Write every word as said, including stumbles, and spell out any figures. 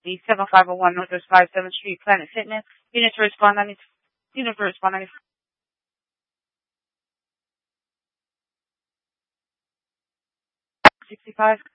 the seven five oh one Northwest fifty-seventh Street, Planet Fitness. Unit to respond ninety, unit to respond ninety. sixty-five.